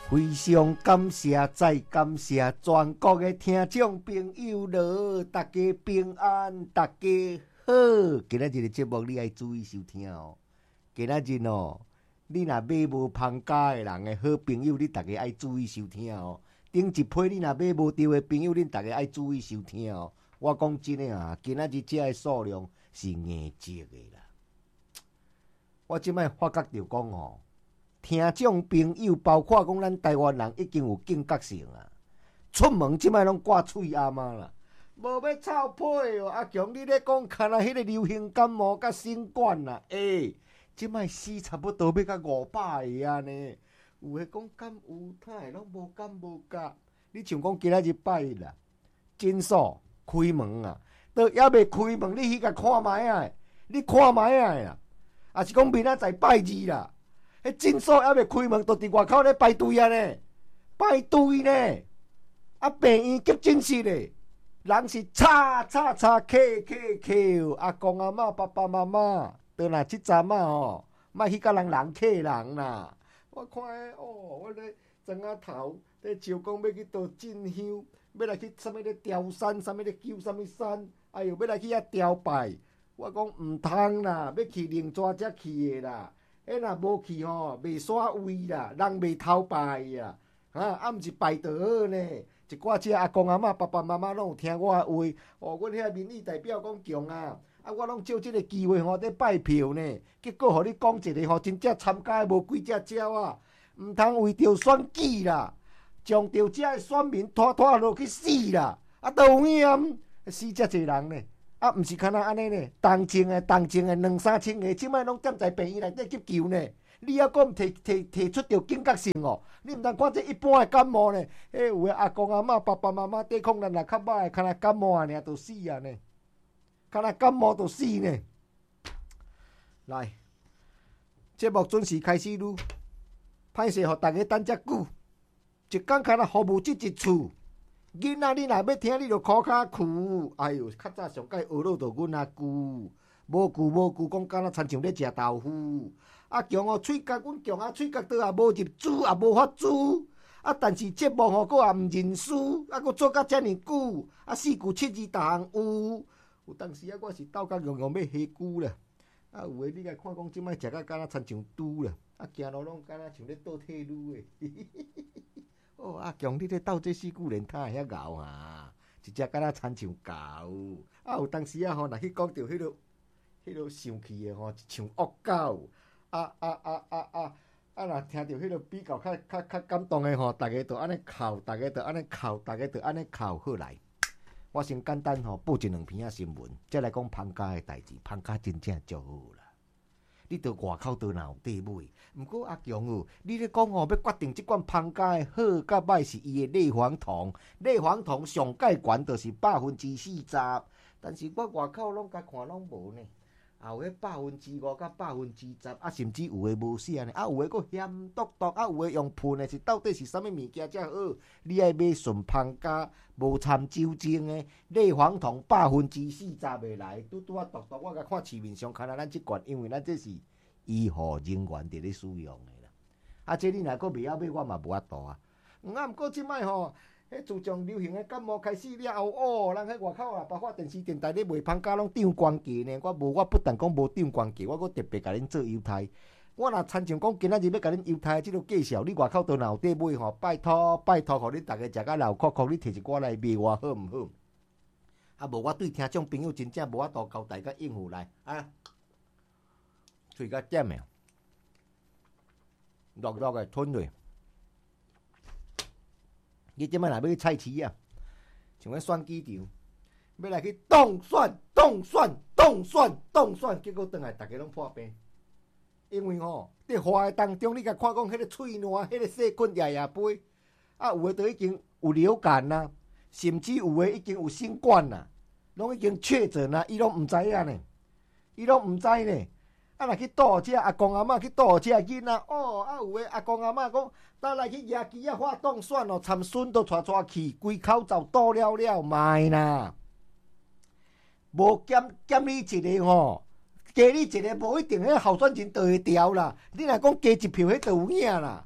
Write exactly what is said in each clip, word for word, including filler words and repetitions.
非常感谢，再感谢全国的听众朋友了，大家平安，大家好。今仔日的节目你要注意收听哦。今仔日哦，你若买无芳家的人的好朋友，你大家要注意收听哦。顶一批你若买无到的朋友，恁大家要注意收听哦。我讲真的啊，今仔日这的数量是硬积的啦。我即摆发觉着讲哦。听众朋友，包括讲咱台湾人已经有警觉性啊！出门即摆拢挂喙阿妈啦，无要臭屁哦！阿强，你咧讲看啊，迄个流行感冒甲新冠啦，诶，即摆死差不多要到五百个啊呢。有诶讲敢有，他会拢无敢无甲。你像讲今仔日拜日啦，诊所开门啊，都还未开门，你去甲看卖啊！你看卖啊啦，啊是讲明仔载拜二啦。迄诊所还未开门，都伫外口咧排队啊呢，排队呢。啊，病院急诊室咧，人是叉叉叉 K K K， 阿公阿嬷、爸爸妈妈，倒若即阵啊吼，莫去甲人人客人啦。我看诶哦，我咧庄仔头咧招讲要去倒进香，要来去啥物咧雕山，啥物咧求啥物山，哎哟，要来去遐雕拜。我讲毋通啦，要去另抓才去诶啦。迄若无去吼，袂煞位啦，人袂偷拜呀，啊，啊，毋是拜倒好呢。一寡只阿公阿嬷、爸爸妈妈拢有听我诶话，哦，阮遐民意代表讲强啊，啊，我拢借即个机会吼，咧拜票呢。结果互你讲一个吼，真正参加无几只鸟啊，毋通为着选举啦，将着遮诶选民拖拖落去死啦，啊，都有影死遮济人呢。啊，毋是敢若安尼呢？同情的、同情的，两三千个，即摆拢踮在病院内底急救呢。你还讲提提提出着警觉性哦？你毋通看这一般的感冒呢？诶，有诶阿公阿嬷、爸爸妈妈抵抗力若较歹，敢若感冒啊，尔就死啊呢？敢若感冒就死呢？来，节目准时开始愈，歹势，互大家等遮久，一工敢若服务即一厝。囡仔，你若要听，你就箍骹跍。哎哟，较早上届学落着阮阿舅，无句无句讲，敢若亲像咧食豆腐。啊强哦，喙角阮强啊，喙角倒也无入珠，也无法珠。啊，但是节目吼，佫也毋认输，啊，佫做甲遮尔久，啊，四句七字逐项有。有当时啊，我是斗甲用用要下久啦。啊，有诶，你来看讲，即摆食甲敢若亲像猪啦，啊，行路拢敢若像咧倒退路诶。哦，阿强，你咧斗这四句连他会遐咬啊？一只敢若亲像狗。啊，有当时啊吼，若去讲着迄落、迄落生气诶吼，像恶狗。啊啊啊啊啊！啊，若听着迄落比较较较较感动诶吼，逐个都安尼哭，逐个都安尼哭，逐个都安尼哭。好来，我先简单吼报一两篇啊新闻，再来讲芳家诶代志。芳家真正足好啦。你到外口倒哪有地买？毋过阿强哦，你咧讲吼，要决定即款芳家诶好甲歹是伊诶内黄酮，内黄酮上界悬就是百分之四十，但是我外口拢甲看拢无呢。也有迄百分之五甲百分之十，啊，甚至有诶无写呢，啊，有诶佫咸笃笃，啊，有诶用喷诶，是到底是啥物物件才好？你爱买顺芳家无掺酒精诶，内黄酮百分之四十袂来，拄拄啊笃笃，我甲看市面上看啊，咱即罐，因为咱这是医护人员伫咧使用诶啦。啊，这你若佫袂晓买，我嘛无法度啊。啊，毋过即摆吼。迄自从流行的感冒开始了后，哦，人喺外口啊，包括电视电台咧卖芳家拢涨关价呢。我无，我不但讲无涨关价，我阁特别甲恁做优待。我若参像讲今仔日要甲恁优待即个介绍，你外口都有得买吼，拜托拜托，互恁大家食甲流哭哭，你摕一寡来卖我好毋好？啊，无我对听众朋友真正无法度交代甲应付来啊，喙甲点诶，落落诶吞落。你即摆若要去菜市啊，像咧选举场，要来去当选、当选、当选、当选，结果转来大家拢破病，因为吼伫花诶当中，你甲看讲迄个喙烂、迄个细菌夜夜飞，啊有诶都已经有流感啦，甚至有诶已经有新冠啦，拢已经确诊啦，伊拢毋知影呢，伊拢毋知呢。啊，若去倒遮阿公阿嬷去倒遮囡仔，哦，啊有诶阿公阿嬷讲，倒来去野鸡啊发当选哦，参孙都带带去，规口罩倒了了，卖啦，无减减你一个吼，加你一个无一定，迄候选人就会调啦。你若讲加一票，迄就有影啦。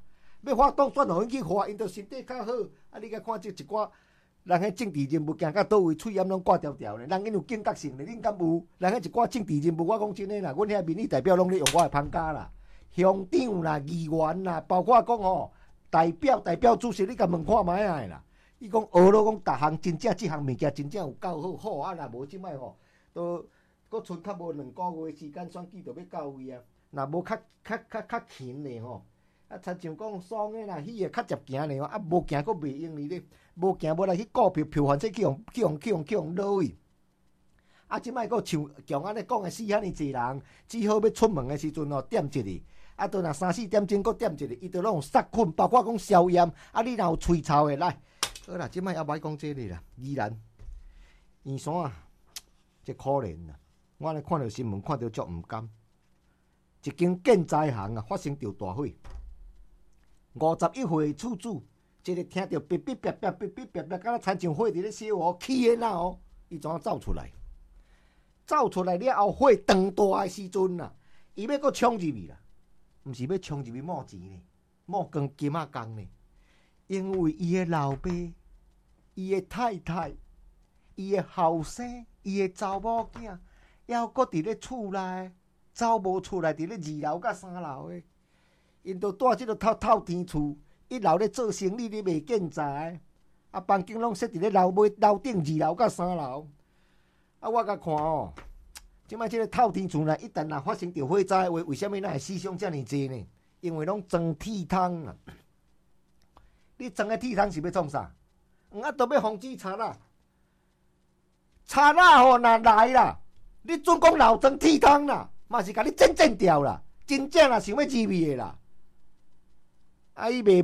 要发动选互因去发，因着身体较好。啊，你甲看即一寡人迄政治人物行到倒位，喙炎拢挂条条咧，人因有警觉性咧，恁敢有？人迄一寡政治人物，我讲真诶啦，阮遐民意代表拢咧用我诶芳家啦，乡长啦、议员啦，包括讲吼代表、代表主席，你甲问看卖啊啦。伊讲学咯，讲逐项真正即项物件真正有够好，好啊啦，无即摆吼都佫剩较无两个月时间，选举就要到位啊。若无较较较较勤咧吼，啊，亲像讲爽诶啦，喜诶较接行咧吼，啊，无行佫袂用哩咧，无行无来去股票票，反正去用去用去用去用落去。啊，即摆佫像像安尼讲诶，死遐尼济人，只好要出门诶时阵吼点一个。啊，倒若三四点钟佫点一个，伊都拢有杀菌，包括讲消炎。啊，你若有喙臭诶，来。好啦，即摆也歹讲这个啦，依然燕山啊，真可怜啊！我咧看到新闻，看到足毋甘。一间建材行啊，发生着大火。五十一岁厝主，一个听到哔哔哔哔哔哔哔哔，敢若亲像火伫咧烧哦，起诶啦哦，伊怎啊走出来？走出来了后，火长大诶时阵啊，伊要搁冲入去啦，毋是要冲入去冒钱呢，冒光金仔工呢。因为伊诶老爸、伊诶太太、伊诶后生、伊诶查某囝，还有搁伫咧厝内走无出来，伫咧二楼甲三楼诶，因都住即个透透天厝，一楼咧做生意咧卖建材，啊，房间拢设伫咧楼尾楼顶二楼甲三楼。啊，我甲看哦，即摆即个透天厝内一旦若发生着火灾，为为虾米咱会死伤遮尔济呢？因为拢装铁窗啊。你装个铁窗是要创啥？啊，都要防止贼啦！贼啦吼，若来啦，你准讲老装铁窗啦，嘛是甲你整整掉啦。真正啦，想要入去的啦，啊，伊袂。